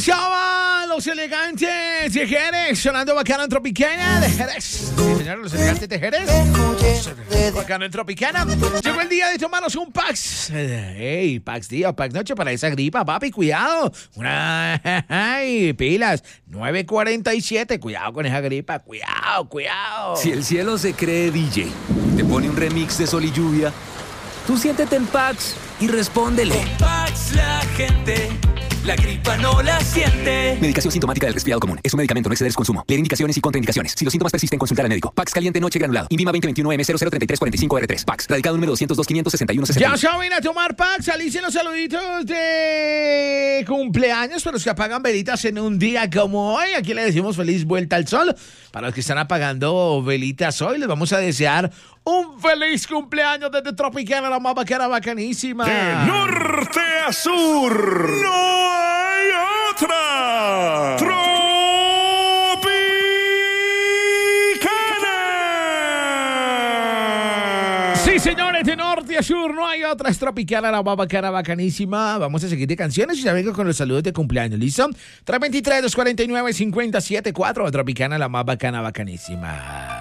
estaban los elegantes de Jerez, sonando bacano en Tropicana de Jerez. Sí, señor, los elegantes de Jerez. Bacano en Tropicana. Llegó el día de tomarnos un Pax. Ey, Pax día o Pax noche para esa gripa, papi, cuidado. Ay, pilas. 9:47, cuidado con esa gripa, cuidado. Si el cielo se cree DJ, te pone un remix de Sol y Lluvia, tú siéntete en Pax y respóndele. Con Pax la gente, la gripa no la siente. Medicación sintomática del resfriado común. Es un medicamento, no exceder su consumo. Leer indicaciones y contraindicaciones. Si los síntomas persisten, consultar al médico. Pax caliente noche granulado. INVIMA 2021M003345R3. Pax. Radicado número 202-561-61. Ya saben a tomar Pax. Alicen los saluditos de cumpleaños para los que apagan velitas en un día como hoy. Aquí le decimos feliz vuelta al sol. Para los que están apagando velitas hoy, les vamos a desear un feliz cumpleaños desde Tropicana, la más bacana, bacanísima. De norte a sur, no hay otra. Tropicana. Sí, señores, de norte a sur, no hay otra. Es Tropicana, la más bacana, bacanísima. Vamos a seguir de canciones y ya vengo con los saludos de cumpleaños, ¿listo? 323-249-5074, Tropicana, la más bacana, bacanísima.